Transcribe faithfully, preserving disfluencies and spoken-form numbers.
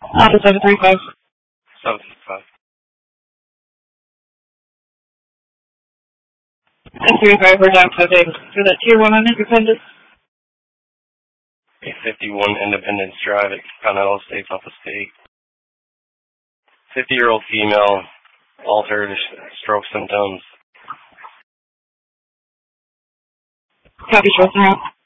Alpha seven three five. seven three five. seven three five, we're down to eight for that tier one on Independence. eight fifty-one Independence Drive at Continental States off the state. fifty-year-old female, altered stroke symptoms. Copy, Schwarzenegger.